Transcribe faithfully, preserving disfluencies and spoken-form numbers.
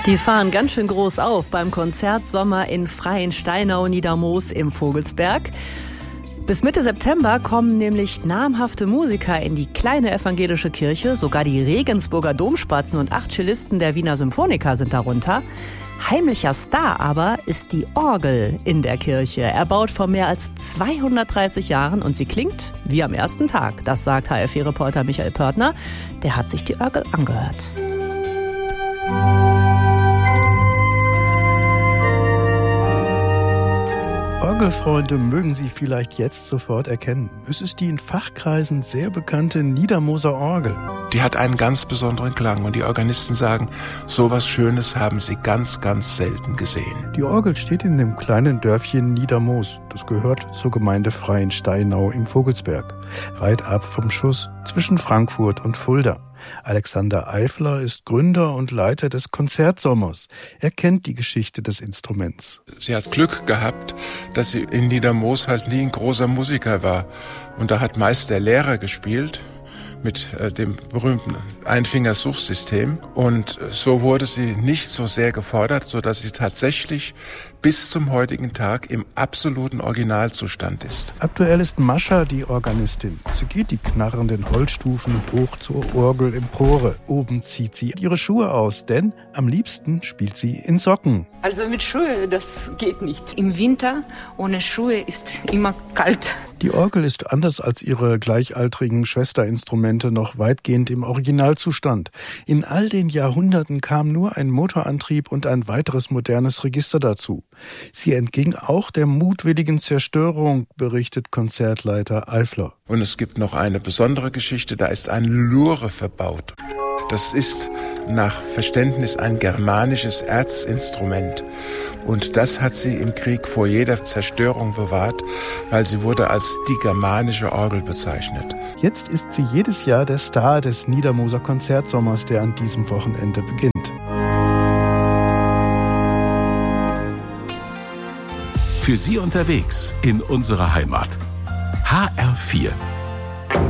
Die fahren ganz schön groß auf beim Konzertsommer in Freiensteinau Niedermoos im Vogelsberg. Bis Mitte September kommen nämlich namhafte Musiker in die kleine evangelische Kirche. Sogar die Regensburger Domspatzen und acht Cellisten der Wiener Symphoniker sind darunter. Heimlicher Star aber ist die Orgel in der Kirche. Erbaut vor mehr als zweihundertdreißig Jahren und sie klingt wie am ersten Tag. Das sagt H F vier-Reporter Michael Pörtner. Der hat sich die Orgel angehört. Orgelfreunde mögen sie vielleicht jetzt sofort erkennen. Es ist die in Fachkreisen sehr bekannte Niedermoser Orgel. Die hat einen ganz besonderen Klang und die Organisten sagen, so was Schönes haben sie ganz, ganz selten gesehen. Die Orgel steht in dem kleinen Dörfchen Niedermoos. Das gehört zur Gemeinde Freiensteinau im Vogelsberg. Weit ab vom Schuss zwischen Frankfurt und Fulda. Alexander Eifler ist Gründer und Leiter des Konzertsommers. Er kennt die Geschichte des Instruments. Sie hat Glück gehabt, dass sie in Niedermoos halt nie ein großer Musiker war. Und da hat meist der Lehrer gespielt mit äh, dem berühmten Einfingersuchsystem. Und so wurde sie nicht so sehr gefordert, sodass sie tatsächlich bis zum heutigen Tag im absoluten Originalzustand ist. Aktuell ist Mascha die Organistin. Sie geht die knarrenden Holzstufen hoch zur Orgelempore. Oben zieht sie ihre Schuhe aus, denn am liebsten spielt sie in Socken. Also mit Schuhe, das geht nicht. Im Winter ohne Schuhe ist immer kalt. Die Orgel ist anders als ihre gleichaltrigen Schwesterinstrumente noch weitgehend im Originalzustand. In all den Jahrhunderten kam nur ein Motorantrieb und ein weiteres modernes Register dazu. Sie entging auch der mutwilligen Zerstörung, berichtet Konzertleiter Eifler. Und es gibt noch eine besondere Geschichte, da ist ein Lure verbaut. Das ist nach Verständnis ein germanisches Erzinstrument. Und das hat sie im Krieg vor jeder Zerstörung bewahrt, weil sie wurde als die germanische Orgel bezeichnet. Jetzt ist sie jedes Jahr der Star des Niedermoser Konzertsommers, der an diesem Wochenende beginnt. Für Sie unterwegs in unserer Heimat. H R vier